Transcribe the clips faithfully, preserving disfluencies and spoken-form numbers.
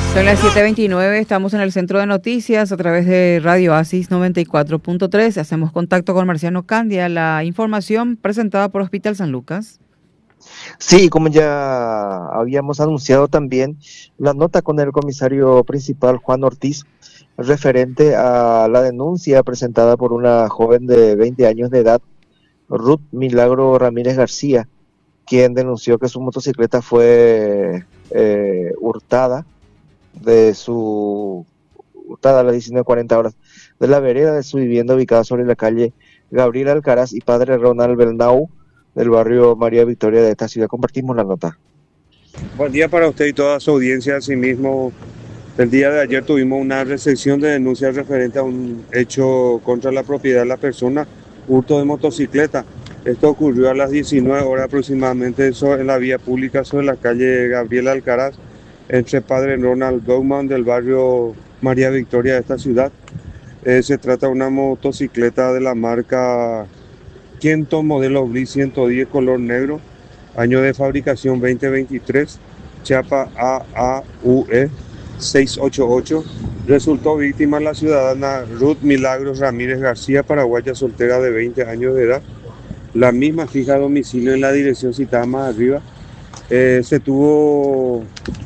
Son las siete veintinueve, estamos en el centro de noticias a través de Radio Oasis noventa y cuatro punto tres. Hacemos contacto con Marciano Candia, la información presentada por Hospital San Lucas. Sí, como ya habíamos anunciado también, la nota con el comisario principal Juan Ortiz, referente a la denuncia presentada por una joven de veinte años de edad, Ruth Milagro Ramírez García, quien denunció que su motocicleta fue eh, hurtada de su hurtada a las diecinueve cuarenta horas de la vereda de su vivienda ubicada sobre la calle Gabriel Alcaraz y padre Ronald Belnau del barrio María Victoria de esta ciudad. Compartimos la nota. Buen día para usted y toda su audiencia. Asimismo, el día de ayer tuvimos una recepción de denuncias referente a un hecho contra la propiedad de la persona, hurto de motocicleta. Esto ocurrió a las diecinueve horas aproximadamente en la vía pública sobre la calle Gabriel Alcaraz, entre padre Ronald Bowman del barrio María Victoria de esta ciudad. Eh, se trata de una motocicleta de la marca Kenton, modelo Blitz ciento diez, color negro, año de fabricación veinte veintitrés, chapa A A U E seiscientos ochenta y ocho. Resultó víctima la ciudadana Ruth Milagros Ramírez García, paraguaya soltera de veinte años de edad. La misma fija domicilio en la dirección citada más arriba. Eh, se tuvo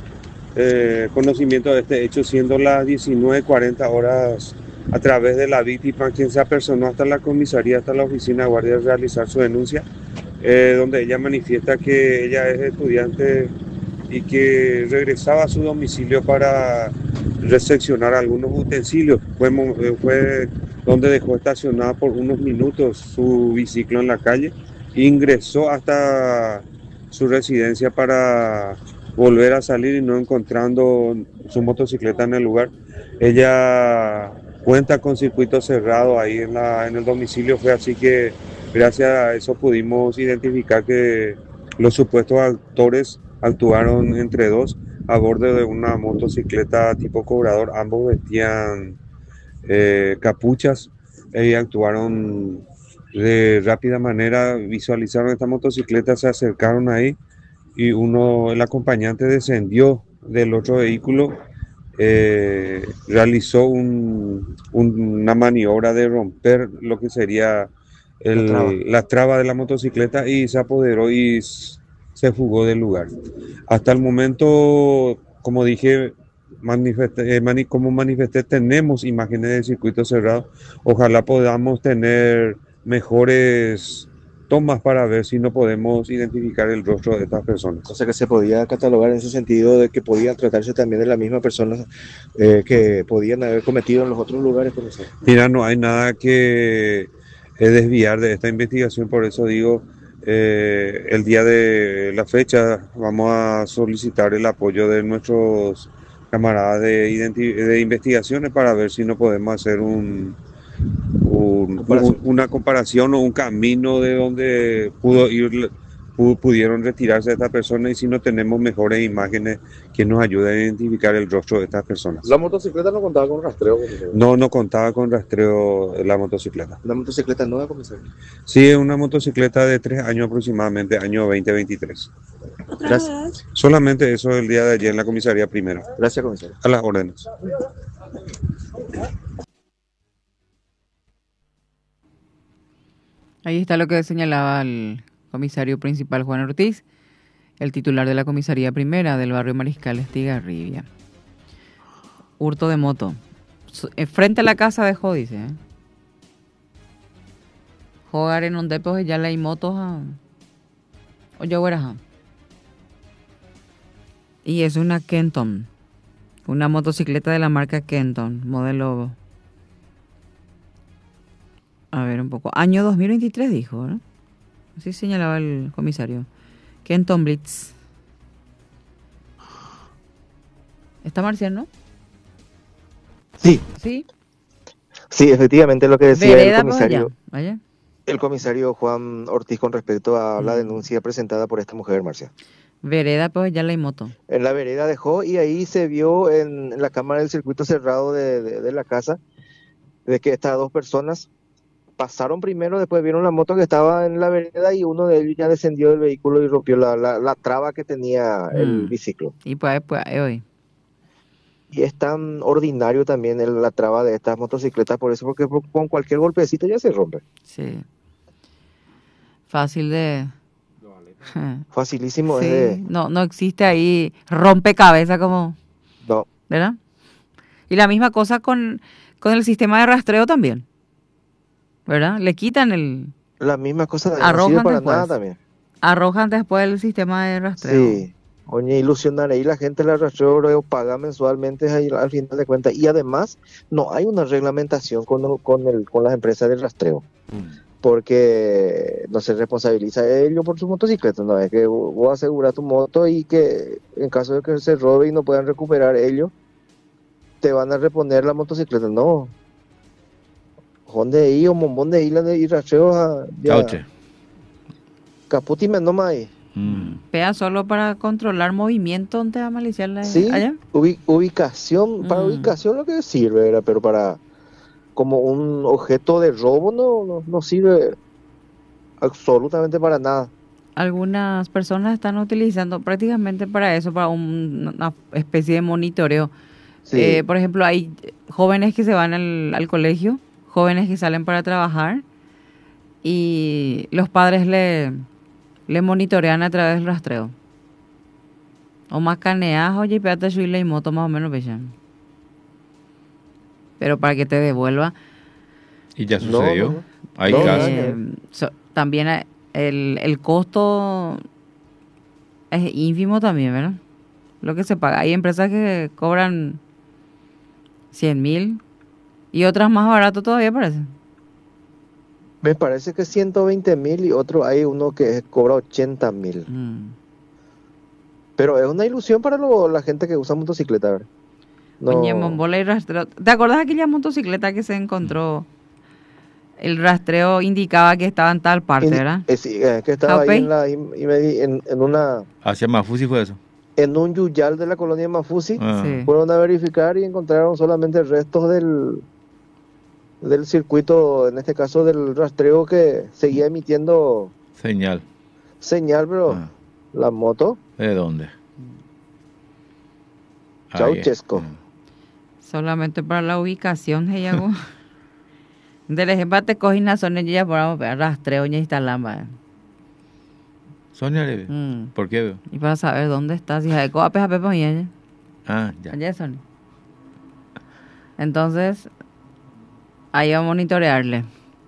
eh, conocimiento de este hecho siendo las diecinueve cuarenta horas a través de la víctima, quien se apersonó hasta la comisaría, hasta la oficina de guardia, a realizar su denuncia, eh, donde ella manifiesta que ella es estudiante y que regresaba a su domicilio para recepcionar algunos utensilios. Fue, fue donde dejó estacionada por unos minutos su biciclo en la calle, ingresó hasta su residencia para volver a salir y no encontrando su motocicleta en el lugar. Ella cuenta con circuito cerrado ahí en, la, en el domicilio. Fue así que gracias a eso pudimos identificar que los supuestos actores actuaron entre dos a bordo de una motocicleta tipo cobrador. Ambos vestían eh, capuchas y actuaron de rápida manera. Visualizaron esta motocicleta, se acercaron ahí y uno, el acompañante, descendió del otro vehículo. Eh, realizó un, un, una maniobra de romper lo que sería el, la, traba. la traba de la motocicleta y se apoderó y se fugó del lugar. Hasta el momento, como dije, manifesté, eh, mani, como manifesté, tenemos imágenes del circuito cerrado. Ojalá podamos tener mejores tomas para ver si no podemos identificar el rostro de estas personas. O sea que se podía catalogar en ese sentido de que podían tratarse también de la misma persona eh, que podían haber cometido en los otros lugares, profesor. Mira, no hay nada que eh, desviar de esta investigación, por eso digo, eh, el día de la fecha vamos a solicitar el apoyo de nuestros camaradas de, de investigaciones para ver si no podemos hacer un Un, un, una comparación o un camino de donde pudo ir, pudieron retirarse de esta persona, y si no tenemos mejores imágenes que nos ayuden a identificar el rostro de estas personas. ¿La motocicleta no contaba con rastreo? No, no contaba con rastreo la motocicleta. ¿La motocicleta nueva, comisario? Sí, es una motocicleta de tres años aproximadamente, año veinte veintitrés. Gracias. Solamente eso el día de ayer en la comisaría primera. Gracias, comisario. A las órdenes. Ahí está lo que señalaba el comisario principal Juan Ortiz, el titular de la comisaría primera del barrio Mariscal Estigarribia. Hurto de moto. Frente a la casa dejó, dice. ¿eh? Jugar en un depo ya le hay motos a... O yo era. Y es una Kenton. Una motocicleta de la marca Kenton, modelo... A ver un poco. Año dos mil veintitrés dijo, ¿no? Así señalaba el comisario. Kenton Blitz. ¿Está Marciano? Sí. ¿Sí? Sí, efectivamente lo que decía Vereda, el comisario. Pues allá. Allá. El comisario Juan Ortiz con respecto a mm. la denuncia presentada por esta mujer, Marcia. Vereda, pues ya la hay moto. En la vereda dejó y ahí se vio en, en la cámara del circuito cerrado de, de, de la casa de que estas dos personas pasaron primero, después vieron la moto que estaba en la vereda y uno de ellos ya descendió del vehículo y rompió la, la, la traba que tenía mm. el biciclo. Y pues, pues hoy. Y es tan ordinario también el- la traba de estas motocicletas, por eso, porque por- con cualquier golpecito ya se rompe. Sí. Fácil de... Facilísimo es de... Sí, no, no existe ahí rompecabezas como, No, ¿verdad? Y la misma cosa con, con el sistema de rastreo también, ¿verdad? Le quitan el... la misma cosa no sirve Arrojan para después. nada también. Arrojan después el sistema de rastreo. Sí. Oye, ilusionar ahí la gente la rastreo, luego paga mensualmente ahí al final de cuentas. Y además, no hay una reglamentación con, el- con, el, con las empresas de rastreo. Porque no se responsabiliza a ellos por su motocicleta, no es que vos aseguras tu moto y que en caso de que se robe y no puedan recuperar ellos, te van a reponer la motocicleta, no. Honde ahí o mombón de isla de y rastreo a Cauche. caputi menos más ahí. Mm. Pea solo para controlar movimiento donde va a maliciar la... Sí, allá. ubi- ubicación, para Mm. ubicación lo que sirve, ¿verdad? Pero para como un objeto de robo no, no, no sirve absolutamente para nada. Algunas personas están utilizando prácticamente para eso, para un- una especie de monitoreo. Sí. Eh, por ejemplo, hay jóvenes que se van al, al colegio, jóvenes que salen para trabajar y los padres le, le monitorean a través del rastreo. O más caneas, oye, espérate, subirle y moto más o menos, vean. Pero para que te devuelva. ¿Y ya No, sucedió? no, no. Hay No, casos. no, eh, so- también eh, el, el costo es ínfimo también, ¿verdad? Lo que se paga. Hay empresas que cobran cien mil y otras más barato todavía parece. Me parece que ciento veinte mil y otro hay uno que cobra ochenta mil. Mm. Pero es una ilusión para lo- la gente que usa motocicleta, ¿verdad? No. Oye, Mombola y rastreo. ¿Te acordás de aquella motocicleta que se encontró? El rastreo indicaba que estaba en tal parte, Indi- ¿verdad? eh, sí, eh, que estaba ahí Jaupey. en, la, y me- en, en una Hacia Mafusi fue eso. en un yuyal de la colonia Mafusi. Ah. Sí. Fueron a verificar y encontraron solamente restos del del circuito, en este caso del rastreo, que seguía emitiendo Señal. señal, pero Ah. la moto, ¿De dónde? Ceausescu. Ahí. Solamente para la ubicación, ella hago. Del ejemplo, te cogí una zona y ya por rastreo y instalamos. Sonia Leve. Mm. ¿Por qué? Y para saber dónde estás. Y de coape a pepe y ella. Ah, ya. Allá es Sony. Entonces, ahí va a monitorearle.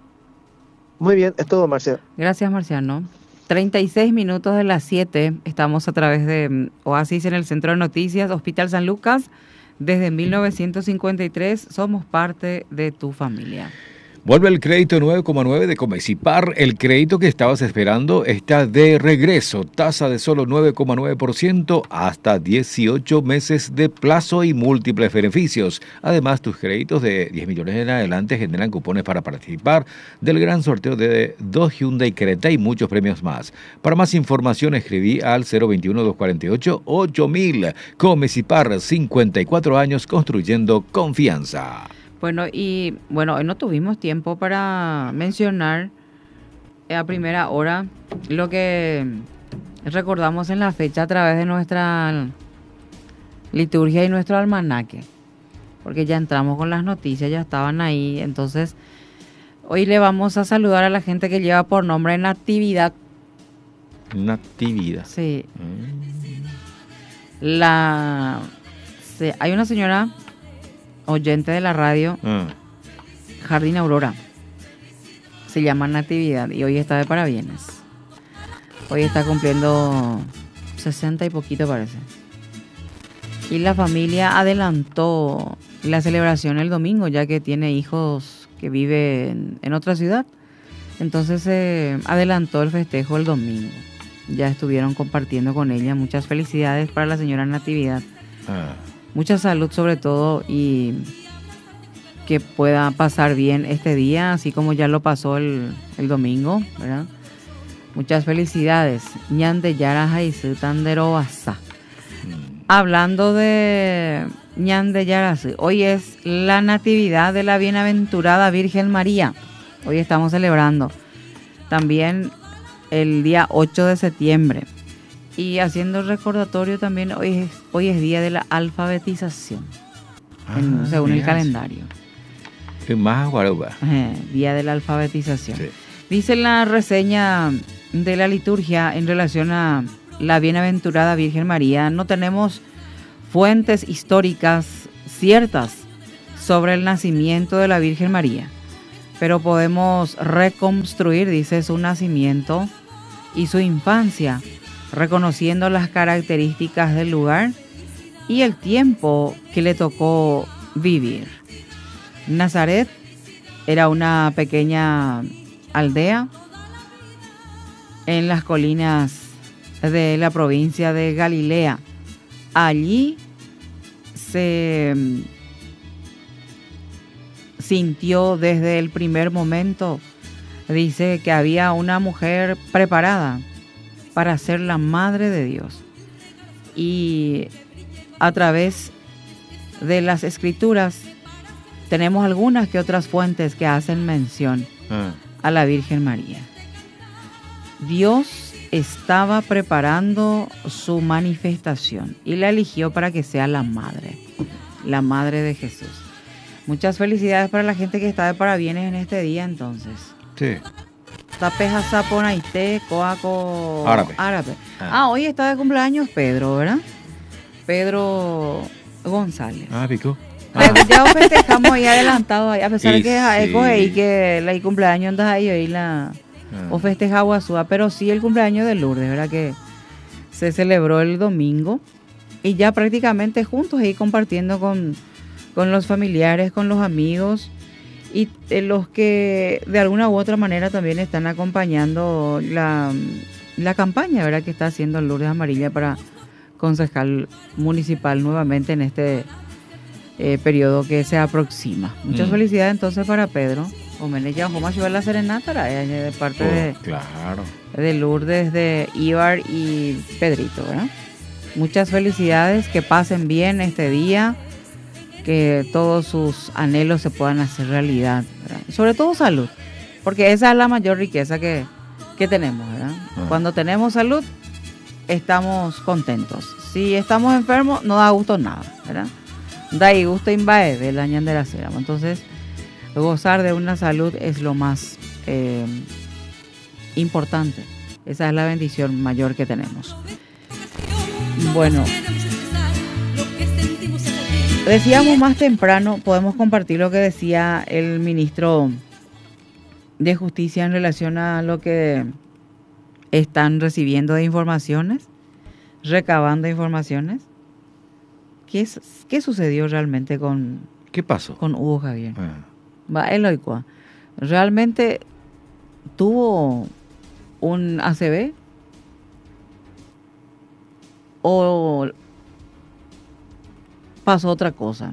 Muy bien, es todo, Marcia. Gracias, Marciano. treinta y seis minutos de las siete. Estamos a través de mm, Oasis en el Centro de Noticias, Hospital San Lucas. Desde mil novecientos cincuenta y tres somos parte de tu familia. Vuelve el crédito nueve coma nueve de Comecipar. El crédito que estabas esperando está de regreso. Tasa de solo nueve coma nueve por ciento hasta dieciocho meses de plazo y múltiples beneficios. Además, tus créditos de diez millones en adelante generan cupones para participar del gran sorteo de dos Hyundai Creta y muchos premios más. Para más información, escribí al cero veintiuno, doscientos cuarenta y ocho, ocho mil. Comecipar, cincuenta y cuatro años construyendo confianza. Bueno, y bueno, hoy no tuvimos tiempo para mencionar a primera hora lo que recordamos en la fecha a través de nuestra liturgia y nuestro almanaque, porque ya entramos con las noticias, ya estaban ahí. Entonces, hoy le vamos a saludar a la gente que lleva por nombre Natividad. Natividad. Sí, Mm. la sí, hay una señora oyente de la radio, Ah. Jardín Aurora, se llama Natividad y hoy está de parabienes. Hoy está cumpliendo sesenta y poquito parece. Y la familia adelantó la celebración el domingo, ya que tiene hijos que viven en otra ciudad. Entonces se eh, adelantó el festejo el domingo. Ya estuvieron compartiendo con ella. Muchas felicidades para la señora Natividad. Ah. Mucha salud sobre todo y que pueda pasar bien este día, así como ya lo pasó el, el domingo, ¿verdad? Muchas felicidades. Ñande Yara Jaisu Tandero Basa. Hablando de Ñande Yara, hoy es la natividad de la bienaventurada Virgen María. Hoy estamos celebrando. También el día ocho de septiembre. Y haciendo recordatorio también, hoy es, hoy es día de la alfabetización. en, Ah, según el mirá. calendario. Es más guaruba. Eh, día de la alfabetización. Sí. Dice la reseña de la liturgia en relación a la bienaventurada Virgen María, no tenemos fuentes históricas ciertas sobre el nacimiento de la Virgen María, pero podemos reconstruir, dice, su nacimiento y su infancia, reconociendo las características del lugar y el tiempo que le tocó vivir. Nazaret era una pequeña aldea en las colinas de la provincia de Galilea. Allí se sintió desde el primer momento, dice, que había una mujer preparada para ser la madre de Dios. Y a través de las escrituras tenemos algunas que otras fuentes que hacen mención Ah. a la Virgen María. Dios estaba preparando su manifestación y la eligió para que sea la madre, la madre de Jesús. Muchas felicidades para la gente que está de parabienes en este día, entonces. Sí. Tapeja Saponaité, Coaco Árabe. Árabe. Ah. Ah, hoy está de cumpleaños Pedro, ¿verdad? Pedro González. Ah, pico. Ah. Ya festejamos ahí adelantado, ahí, a pesar Y de que es sí. coge y que la cumpleaños anda ahí hoy la Ah. o festeja Guazúa, pero sí el cumpleaños de Lourdes, ¿verdad? Que se celebró el domingo y ya prácticamente juntos ahí compartiendo con, con los familiares, con los amigos y eh, los que de alguna u otra manera también están acompañando la, la campaña, ¿verdad? Que está haciendo Lourdes Amarilla para concejal municipal nuevamente en este eh, periodo que se aproxima. Muchas Mm. felicidades entonces para Pedro. Homenaje ya vamos a llevar la serenata eh, de parte Oh, de, claro. de Lourdes, de Ibar y Pedrito, ¿verdad? Muchas felicidades, que pasen bien este día, que todos sus anhelos se puedan hacer realidad, ¿verdad? Sobre todo salud, porque esa es la mayor riqueza que, que tenemos, ¿verdad? Ah. Cuando tenemos salud, estamos contentos. Si estamos enfermos, no da gusto nada, ¿verdad? Da y gusto imbae de la ñandera cera. Entonces, gozar de una salud es lo más eh, importante. Esa es la bendición mayor que tenemos. Bueno, decíamos más temprano, podemos compartir lo que decía el ministro de Justicia en relación a lo que están recibiendo de informaciones, recabando informaciones. ¿Qué, es, qué sucedió realmente con, ¿Qué pasó? con Hugo Javier? Ah. Va, Eloicua, ¿realmente tuvo un A C V? ¿O pasó otra cosa?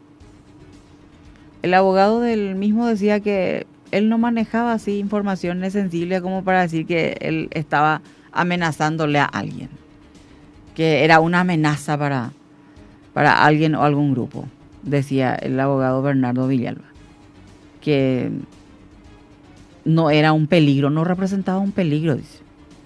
El abogado del mismo decía que él no manejaba así informaciones sensibles como para decir que él estaba amenazándole a alguien, que era una amenaza para, para alguien o algún grupo, decía el abogado Bernardo Villalba, que no era un peligro, no representaba un peligro, dice.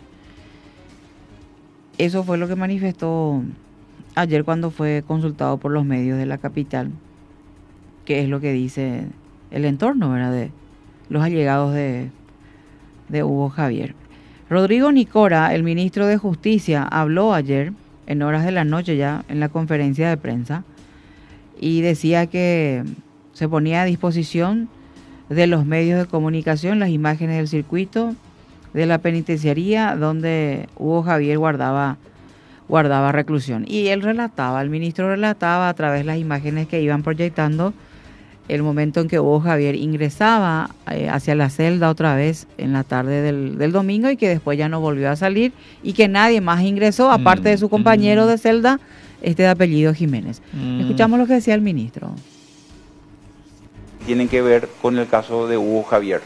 Eso fue lo que manifestó ayer cuando fue consultado por los medios de la capital, que es lo que dice el entorno, ¿verdad?, de los allegados de, de Hugo Javier. Rodrigo Nicora, el ministro de Justicia, habló ayer en horas de la noche ya en la conferencia de prensa y decía que se ponía a disposición de los medios de comunicación las imágenes del circuito de la penitenciaría donde Hugo Javier guardaba, guardaba reclusión. Y él relataba, el ministro relataba a través de las imágenes que iban proyectando el momento en que Hugo Javier ingresaba eh, hacia la celda otra vez en la tarde del, del domingo y que después ya no volvió a salir y que nadie más ingresó, aparte de su compañero de celda, este de apellido Jiménez. Mm. Escuchamos lo que decía el ministro. Tienen que ver con el caso de Hugo Javier.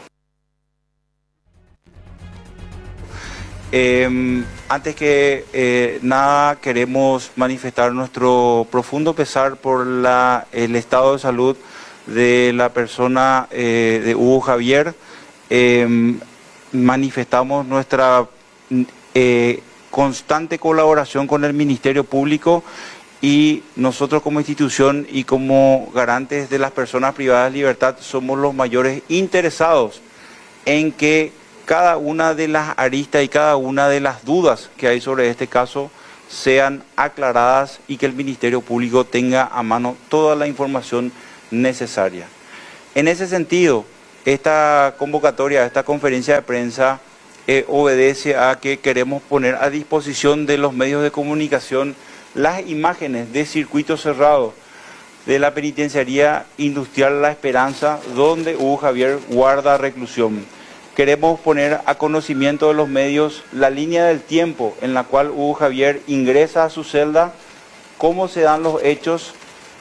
Eh, antes que eh, nada queremos manifestar nuestro profundo pesar por la, el estado de salud de la persona eh, de Hugo Javier. Eh, manifestamos nuestra eh, constante colaboración con el Ministerio Público y nosotros como institución y como garantes de las personas privadas de libertad somos los mayores interesados en que cada una de las aristas y cada una de las dudas que hay sobre este caso sean aclaradas y que el Ministerio Público tenga a mano toda la información necesaria. En ese sentido, esta convocatoria, esta conferencia de prensa eh, obedece a que queremos poner a disposición de los medios de comunicación las imágenes de circuito cerrado de la Penitenciaría Industrial La Esperanza, donde Hugo Javier guarda reclusión. Queremos poner a conocimiento de los medios la línea del tiempo en la cual Hugo Javier ingresa a su celda, cómo se dan los hechos,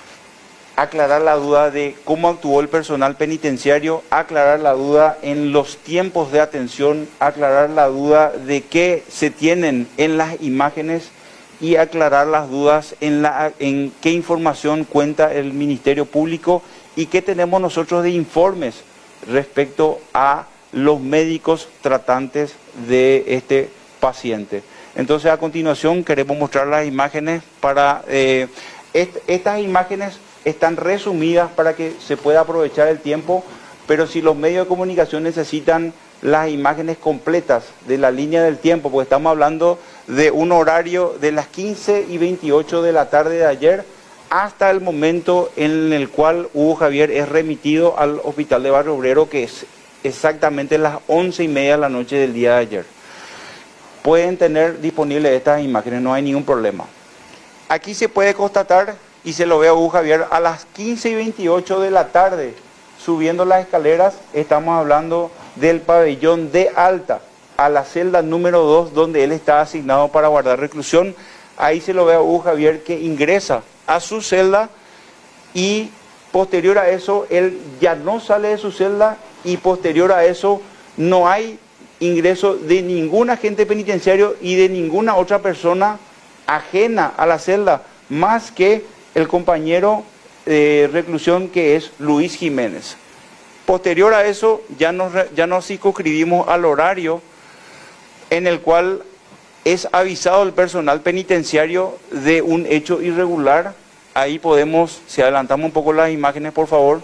aclarar la duda de cómo actuó el personal penitenciario, aclarar la duda en los tiempos de atención, aclarar la duda de qué se tienen en las imágenes y aclarar las dudas en, la, en qué información cuenta el Ministerio Público y qué tenemos nosotros de informes respecto a los médicos tratantes de este paciente. Entonces, a continuación queremos mostrar las imágenes para... Eh, est estas imágenes están resumidas para que se pueda aprovechar el tiempo, pero si los medios de comunicación necesitan las imágenes completas de la línea del tiempo, porque estamos hablando de un horario de las quince y veintiocho de la tarde de ayer hasta el momento en el cual Hugo Javier es remitido al Hospital de Barrio Obrero, que es exactamente las once y media de la noche del día de ayer. Pueden tener disponibles estas imágenes, no hay ningún problema. Aquí se puede constatar, y se lo ve a Hugo Javier, a las quince y veintiocho de la tarde, subiendo las escaleras, estamos hablando del pabellón de alta, a la celda número dos, donde él está asignado para guardar reclusión. Ahí se lo ve a Hugo Javier que ingresa a su celda y posterior a eso, él ya no sale de su celda y posterior a eso no hay ingreso de ningún agente penitenciario y de ninguna otra persona ajena a la celda, más que el compañero de reclusión que es Luis Jiménez. Posterior a eso ya nos, ya nos circunscribimos al horario en el cual es avisado el personal penitenciario de un hecho irregular. Ahí podemos, si adelantamos un poco las imágenes por favor,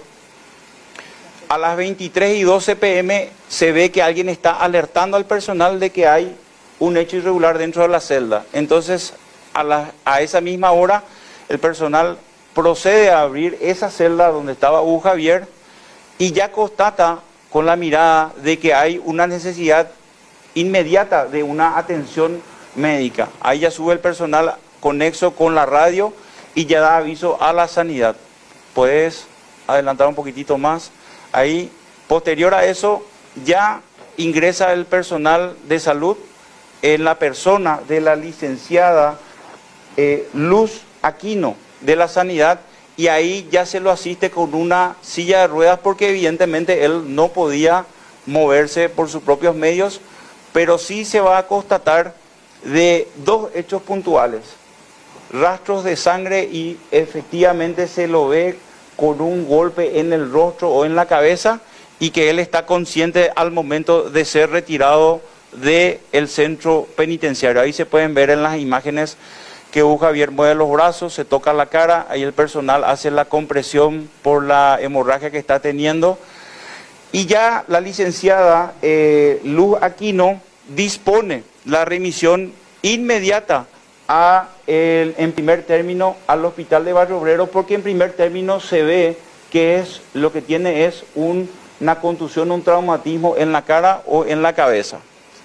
a las veintitrés y doce pe eme se ve que alguien está alertando al personal de que hay un hecho irregular dentro de la celda. Entonces, a, la, a esa misma hora, el personal procede a abrir esa celda donde estaba Hugo Javier y ya constata con la mirada de que hay una necesidad inmediata de una atención médica. Ahí ya sube el personal conexo con la radio y ya da aviso a la sanidad. Puedes adelantar un poquitito más. Ahí, posterior a eso, ya ingresa el personal de salud en la persona de la licenciada eh, Luz Aquino de la Sanidad, y ahí ya se lo asiste con una silla de ruedas porque evidentemente él no podía moverse por sus propios medios, pero sí se va a constatar de dos hechos puntuales, rastros de sangre y efectivamente se lo ve con un golpe en el rostro o en la cabeza y que él está consciente al momento de ser retirado del centro penitenciario. Ahí se pueden ver en las imágenes que Hugo Javier mueve los brazos, se toca la cara, ahí el personal hace la compresión por la hemorragia que está teniendo y ya la licenciada eh, Luz Aquino dispone la remisión inmediata a el, en primer término al Hospital de Barrio Obrero, porque en primer término se ve que es lo que tiene es un, una contusión, un traumatismo en la cara o en la cabeza.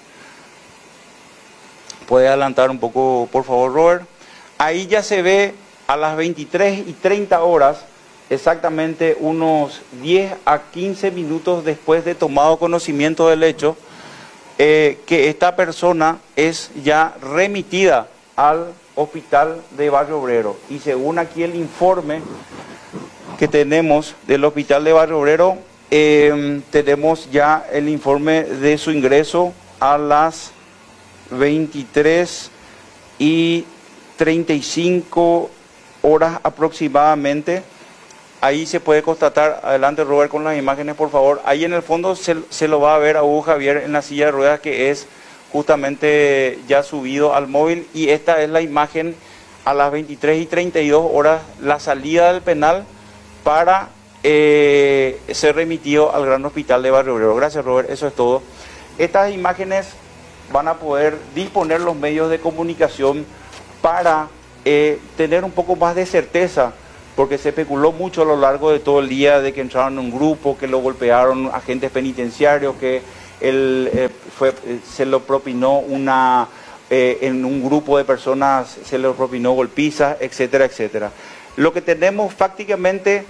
Puede adelantar un poco, por favor, Robert. Ahí ya se ve a las veintitrés y treinta horas, exactamente unos diez a quince minutos después de tomado conocimiento del hecho, eh, que esta persona es ya remitida al Hospital de Barrio Obrero. Y según aquí el informe que tenemos del Hospital de Barrio Obrero, eh, tenemos ya el informe de su ingreso a las veintitrés y treinta y cinco horas aproximadamente. Ahí se puede constatar, adelante Robert con las imágenes por favor, ahí en el fondo se, se lo va a ver a Hugo Javier en la silla de ruedas que es justamente ya subido al móvil, y esta es la imagen a las veintitrés y treinta y dos horas la salida del penal para eh, ser remitido al Gran Hospital de Barrio Obrero. Gracias, Robert, eso es todo. Estas imágenes van a poder disponer los medios de comunicación para eh, tener un poco más de certeza, porque se especuló mucho a lo largo de todo el día de que entraron en un grupo, que lo golpearon agentes penitenciarios, que él, eh, fue, se lo propinó una, eh, en un grupo de personas, se lo propinó golpizas, etcétera, etcétera. Lo que tenemos prácticamente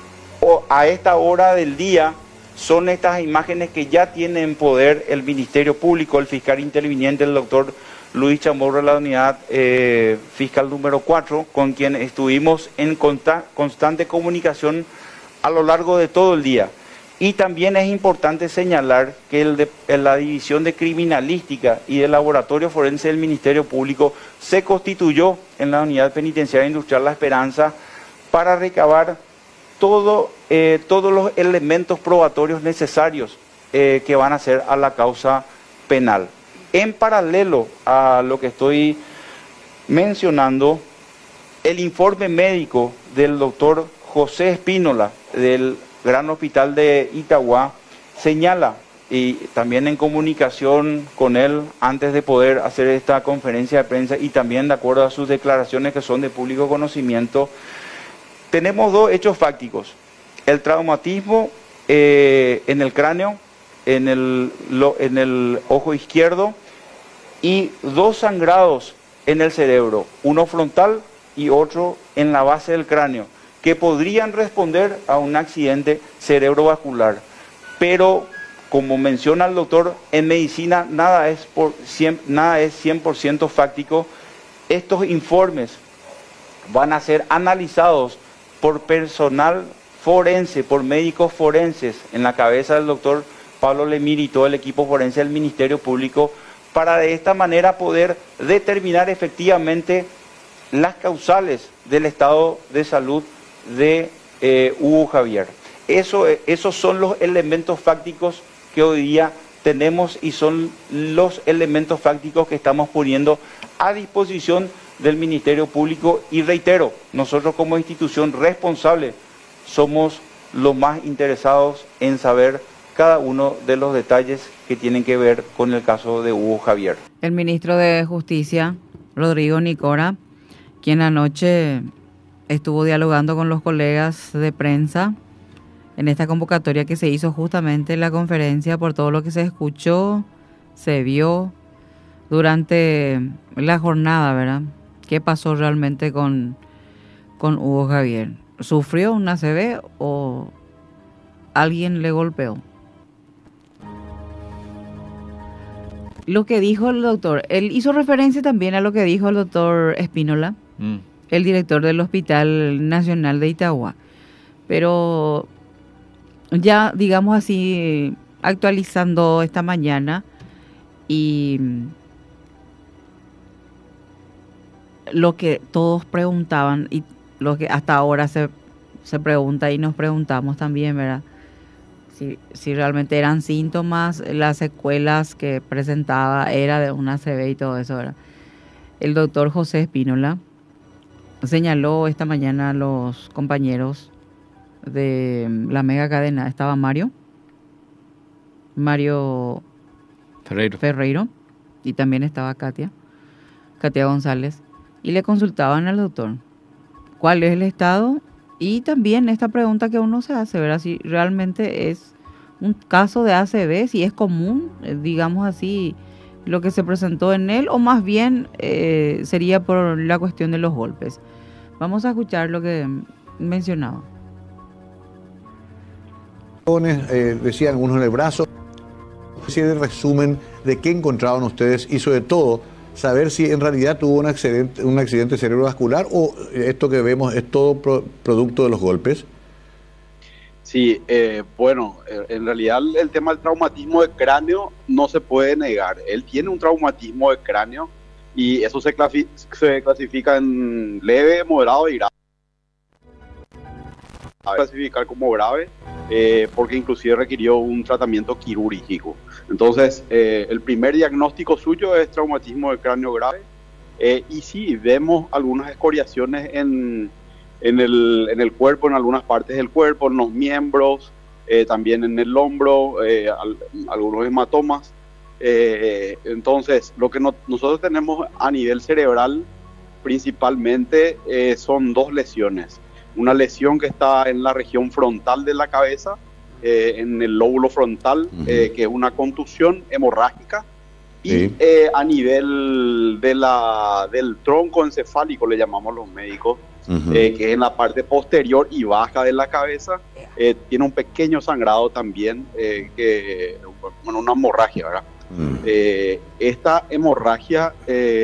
a esta hora del día son estas imágenes que ya tiene en poder el Ministerio Público, el fiscal interviniente, el doctor Luis Chamorro, de la unidad eh, fiscal número cuatro, con quien estuvimos en consta constante comunicación a lo largo de todo el día. Y también es importante señalar que el de, la División de Criminalística y del Laboratorio Forense del Ministerio Público se constituyó en la Unidad Penitenciaria Industrial La Esperanza para recabar todo, eh, todos los elementos probatorios necesarios eh, que van a hacer a la causa penal. En paralelo a lo que estoy mencionando, el informe médico del doctor José Espínola del Gran Hospital de Itagua señala, y también en comunicación con él antes de poder hacer esta conferencia de prensa y también de acuerdo a sus declaraciones que son de público conocimiento, tenemos dos hechos fácticos: el traumatismo eh, en el cráneo, en el, lo, en el ojo izquierdo, y dos sangrados en el cerebro, uno frontal y otro en la base del cráneo, que podrían responder a un accidente cerebrovascular. Pero, como menciona el doctor, en medicina nada es, por cien, nada es cien por ciento fáctico. Estos informes van a ser analizados por personal forense, por médicos forenses, en la cabeza del doctor Pablo Lemir y todo el equipo forense del Ministerio Público, para de esta manera poder determinar efectivamente las causales del estado de salud de eh, Hugo Javier. Eso, esos son los elementos fácticos que hoy día tenemos y son los elementos fácticos que estamos poniendo a disposición del Ministerio Público, y reitero, nosotros como institución responsable somos los más interesados en saber cada uno de los detalles que tienen que ver con el caso de Hugo Javier. El ministro de Justicia, Rodrigo Nicora, quien anoche estuvo dialogando con los colegas de prensa en esta convocatoria que se hizo justamente en la conferencia por todo lo que se escuchó, se vio durante la jornada, ¿verdad? ¿Qué pasó realmente con, con Hugo Javier? ¿Sufrió una A C V o alguien le golpeó? Lo que dijo el doctor, él hizo referencia también a lo que dijo el doctor Espínola, mm. el director del Hospital Nacional de Itagua. Pero ya, digamos así, actualizando esta mañana, y lo que todos preguntaban y lo que hasta ahora se, se pregunta y nos preguntamos también, ¿verdad? Si, si realmente eran síntomas, las secuelas que presentaba era de una A C V y todo eso, ¿verdad? El doctor José Espínola señaló esta mañana a los compañeros de la mega cadena. Estaba Mario, Mario Ferreiro. Ferreiro, y también estaba Katia, Katia González, y le consultaban al doctor cuál es el estado, y también esta pregunta que uno se hace, ¿verdad? Si realmente es un caso de A C V, si es común, digamos así, lo que se presentó en él, o más bien eh, sería por la cuestión de los golpes. Vamos a escuchar lo que mencionaba. Eh, decían algunos en el brazo, una especie de resumen de qué encontraron ustedes y sobre todo saber si en realidad tuvo un accidente, un accidente cerebrovascular o esto que vemos es todo pro, producto de los golpes. Sí, eh, bueno, en realidad el tema del traumatismo de cráneo no se puede negar. Él tiene un traumatismo de cráneo y eso se, clasi se clasifica en leve, moderado y grave. Clasificar como grave eh, porque inclusive requirió un tratamiento quirúrgico. Entonces, eh, el primer diagnóstico suyo es traumatismo de cráneo grave Eh, y sí, vemos algunas escoriaciones en, en, el, en el cuerpo, en algunas partes del cuerpo, en los miembros, eh, también en el hombro, eh, al, algunos hematomas. Eh, entonces, lo que no, nosotros tenemos a nivel cerebral principalmente eh, son dos lesiones. Una lesión que está en la región frontal de la cabeza, eh, en el lóbulo frontal, uh-huh. eh, que es una contusión hemorrágica, y sí. eh, a nivel de la, del tronco encefálico, le llamamos los médicos, uh-huh. eh, que es en la parte posterior y baja de la cabeza, eh, tiene un pequeño sangrado también, eh, que, bueno, una hemorragia, ¿verdad? Uh-huh. Eh, esta hemorragia... Eh,